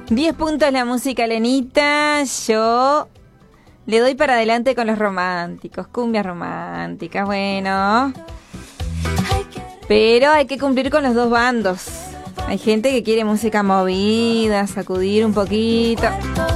10 puntos la música, Lenita. Yo le doy para adelante con los románticos. Cumbias románticas, bueno. Pero hay que cumplir con los dos bandos. Hay gente que quiere música movida, sacudir un poquito.